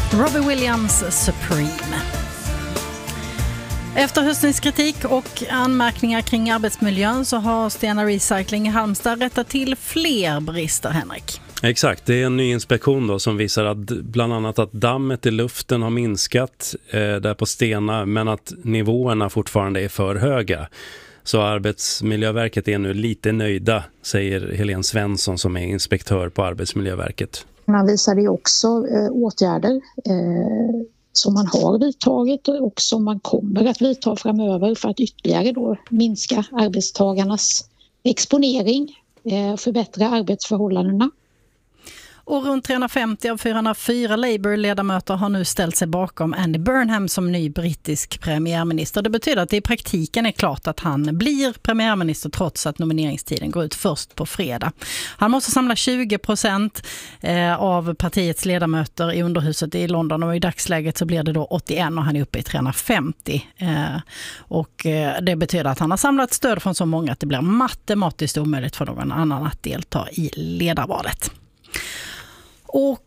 Robbie Williams, Supreme. Efter höstens kritik och anmärkningar kring arbetsmiljön så har Stena Recycling i Halmstad rättat till fler brister, Henrik. Exakt, det är en ny inspektion då som visar att bland annat att dammet i luften har minskat där på Stena, men att nivåerna fortfarande är för höga. Så Arbetsmiljöverket är nu lite nöjda, säger Helene Svensson som är inspektör på Arbetsmiljöverket. Man visade ju också åtgärder som man har vidtagit och som man kommer att vidta framöver för att ytterligare då minska arbetstagarnas exponering, förbättra arbetsförhållandena. Och runt 350 av 404 Labour-ledamöter har nu ställt sig bakom Andy Burnham som ny brittisk premiärminister. Det betyder att det i praktiken är klart att han blir premiärminister trots att nomineringstiden går ut först på fredag. Han måste samla 20% av partiets ledamöter i underhuset i London och i dagsläget så blir det då 81 och han är uppe i 350. Och det betyder att han har samlat stöd från så många att det blir matematiskt omöjligt för någon annan att delta i ledarvalet. Och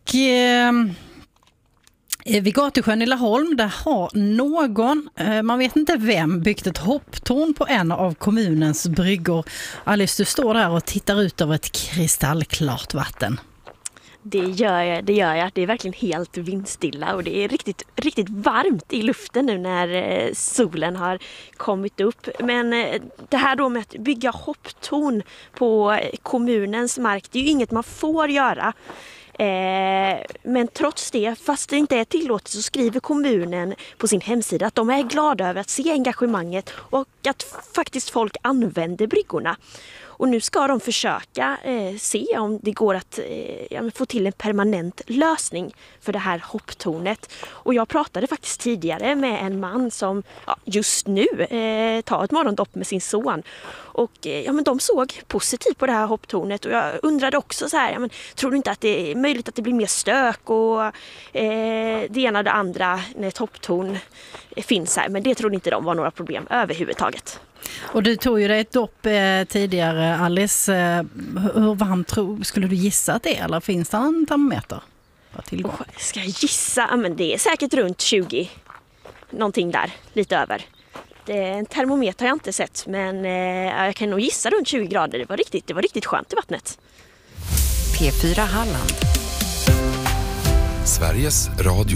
vid Gatusjön i Laholm där har någon, man vet inte vem, byggt ett hopptorn på en av kommunens bryggor. Alice, du står där och tittar ut över ett kristallklart vatten. Det gör jag. Det är verkligen helt vindstilla och det är riktigt varmt i luften nu när solen har kommit upp. Men det här då med att bygga hopptorn på kommunens mark, det är ju inget man får göra. Men trots det, fast det inte är tillåtet, så skriver kommunen på sin hemsida att de är glada över att se engagemanget och att faktiskt folk använder bryggorna. Och nu ska de försöka se om det går att få till en permanent lösning för det här hopptornet. Och jag pratade faktiskt tidigare med en man som just nu tar ett morgondopp med sin son. Och men de såg positivt på det här hopptornet. Och jag undrade också så här, tror du inte att det är möjligt att det blir mer stök och det ena och det andra när ett hopptorn finns här. Men det trodde inte de var några problem överhuvudtaget. Och du tog ju dig ett dopp tidigare, Alice. Hur varmt skulle du gissa att det är? Eller finns det en termometer? Ska jag gissa? Men det är säkert runt 20. Någonting där, lite över. En termometer har jag inte sett, men jag kan nog gissa runt 20 grader. Det var riktigt skönt i vattnet. P4 Halland. Sveriges Radio.